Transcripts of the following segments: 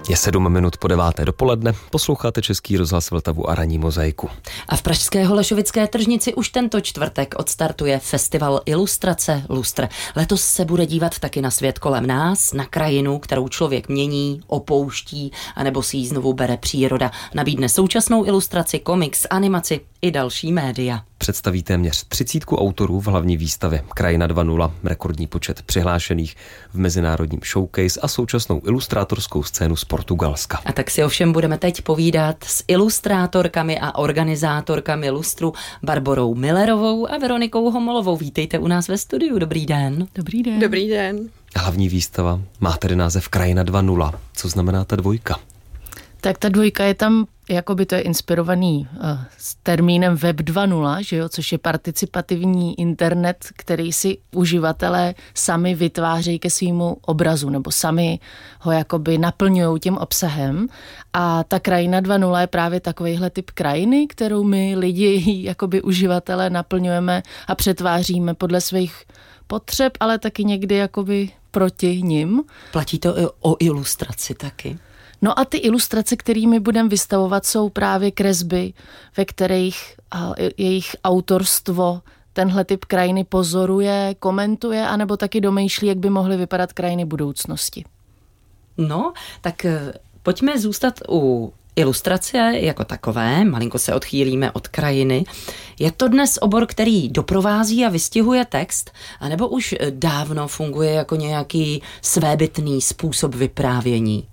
Je 7 minut po 9. dopoledne, posloucháte Český rozhlas Vltavu a ranní mozaiku. A v pražské Holešovické tržnici už tento čtvrtek odstartuje festival Ilustrace Lustr. Letos se bude dívat taky na svět kolem nás, na krajinu, kterou člověk mění, opouští, anebo si ji znovu bere příroda. Nabídne současnou ilustraci, komiks, animaci i další média. Představí téměř 30 autorů v hlavní výstavě Krajina 2.0, rekordní počet přihlášených v mezinárodním showcase a současnou ilustrátorskou scénu z Portugalska. A tak si ovšem budeme teď povídat s ilustrátorkami a organizátorkami Lustru Barborou Millerovou a Veronikou Homolovou. Vítejte u nás ve studiu. Dobrý den. Dobrý den. Dobrý den. Hlavní výstava má tedy název Krajina 2.0. Co znamená ta dvojka? Tak ta dvojka je tam, jakoby to je inspirovaný s termínem Web 2.0, že jo, což je participativní internet, který si uživatelé sami vytvářejí ke svýmu obrazu, nebo sami ho jakoby naplňují tím obsahem. A ta Krajina 2.0 je právě takovejhle typ krajiny, kterou my lidi, jakoby uživatelé, naplňujeme a přetváříme podle svých potřeb, ale taky někdy jakoby proti nim. Platí to i o ilustraci taky? No a ty ilustrace, kterými budeme vystavovat, jsou právě kresby, ve kterých jejich autorstvo tenhle typ krajiny pozoruje, komentuje, anebo taky domýšlí, jak by mohly vypadat krajiny budoucnosti. No, tak pojďme zůstat u ilustrace jako takové, malinko se odchýlíme od krajiny. Je to dnes obor, který doprovází a vystihuje text, anebo už dávno funguje jako nějaký svébytný způsob vyprávění?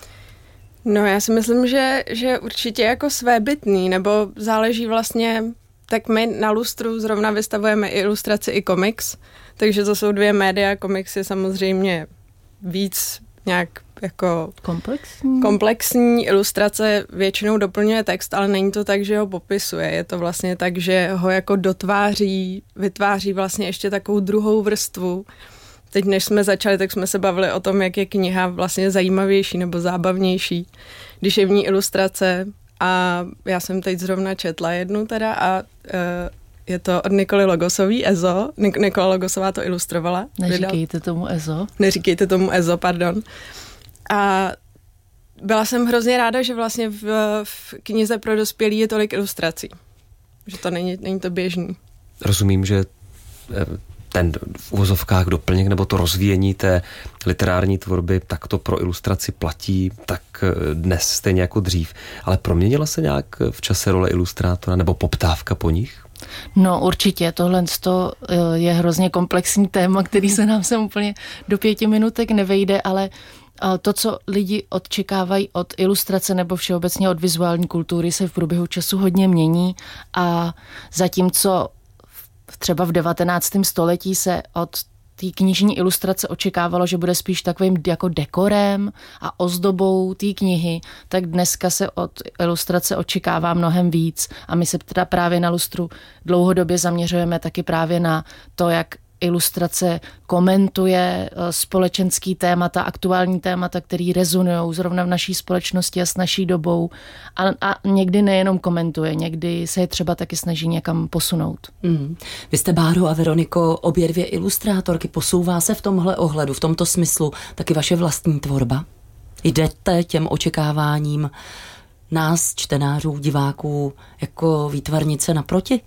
No já si myslím, že určitě jako svébytný, nebo záleží vlastně, tak my na Lustru zrovna vystavujeme i ilustraci, i komiks, takže to jsou dvě média, komiks je samozřejmě víc nějak jako komplexní, ilustrace většinou doplňuje text, ale není to tak, že ho popisuje, je to vlastně tak, že ho jako dotváří, vytváří vlastně ještě takovou druhou vrstvu. Teď, než jsme začali, tak jsme se bavili o tom, jak je kniha vlastně zajímavější nebo zábavnější, když je v ní ilustrace. A já jsem teď zrovna četla jednu teda a je to od Nikoly Logosový, EZO. Nikola Logosová to ilustrovala. Neříkejte tomu EZO. Neříkejte tomu EZO, pardon. A byla jsem hrozně ráda, že vlastně v knize pro dospělí je tolik ilustrací. Že to není to běžný. Rozumím, že ten v uvozovkách doplněk nebo to rozvíjení té literární tvorby, tak to pro ilustraci platí tak dnes stejně jako dřív. Ale proměnila se nějak v čase role ilustrátora nebo poptávka po nich? No určitě, tohle je hrozně komplexní téma, který se nám sem úplně do 5 minutek nevejde, ale to, co lidi očekávají od ilustrace nebo všeobecně od vizuální kultury, se v průběhu času hodně mění a zatímco třeba v 19. století se od té knižní ilustrace očekávalo, že bude spíš takovým jako dekorem a ozdobou té knihy, tak dneska se od ilustrace očekává mnohem víc a my se teda právě na Lustru dlouhodobě zaměřujeme taky právě na to, jak ilustrace komentuje společenský témata, aktuální témata, který rezonují zrovna v naší společnosti a s naší dobou a někdy nejenom komentuje, někdy se je třeba taky snaží někam posunout. Vy jste, Báro a Veroniko, obě dvě ilustrátorky. Posouvá se v tomhle ohledu, v tomto smyslu taky vaše vlastní tvorba? Jdete těm očekáváním nás, čtenářů, diváků, jako výtvarnice naproti?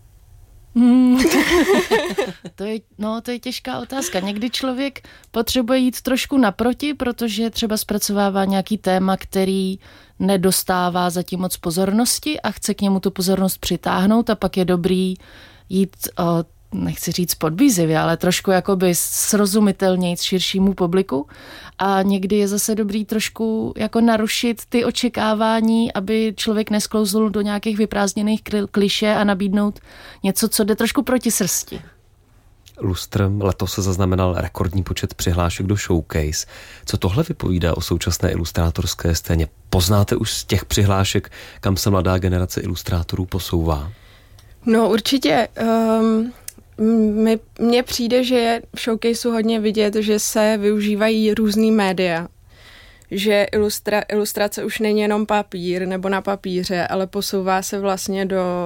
To je těžká otázka. Někdy člověk potřebuje jít trošku naproti, protože třeba zpracovává nějaký téma, který nedostává zatím moc pozornosti a chce k němu tu pozornost přitáhnout a pak je dobrý jít, nechci říct podbízivě, ale trošku jakoby srozumitelněji širšímu publiku a někdy je zase dobrý trošku jako narušit ty očekávání, aby člověk nesklouzl do nějakých vyprázdněných klišé a nabídnout něco, co jde trošku proti srsti. Lustr letos se zaznamenal rekordní počet přihlášek do showcase. Co tohle vypovídá o současné ilustrátorské scéně? Poznáte už z těch přihlášek, kam se mladá generace ilustrátorů posouvá? No určitě. Mně přijde, že je v showcaseu hodně vidět, že se využívají různý média. Že ilustrace už není jenom papír nebo na papíře, ale posouvá se vlastně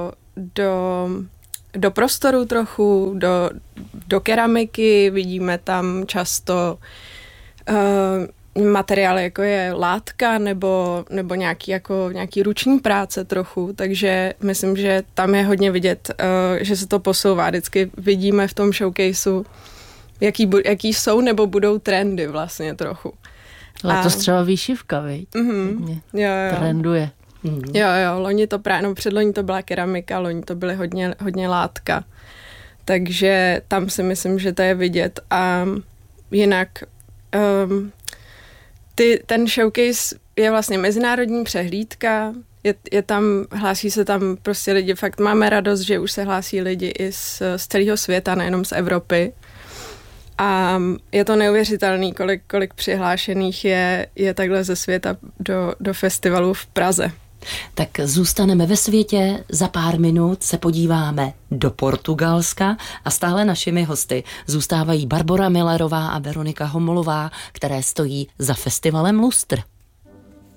do prostoru trochu, do keramiky, vidíme tam často materiály, jako je látka nebo nějaký ruční práce trochu, takže myslím, že tam je hodně vidět, že se to posouvá. Vždycky vidíme v tom showcaseu, jaký jsou nebo budou trendy vlastně trochu. Letos třeba výšivka, viď? Jo. Trenduje. Jo, loni to předloni to byla keramika, loni to byly hodně látka. Takže tam si myslím, že to je vidět. A jinak ten showcase je vlastně mezinárodní přehlídka, hlásí se tam prostě lidi, fakt máme radost, že už se hlásí lidi i z celého světa, nejenom z Evropy. A je to neuvěřitelný, kolik přihlášených je takhle ze světa do festivalu v Praze. Tak zůstaneme ve světě, za pár minut se podíváme do Portugalska a stále našimi hosty zůstávají Barbora Millerová a Veronika Homolová, které stojí za festivalem Lustr.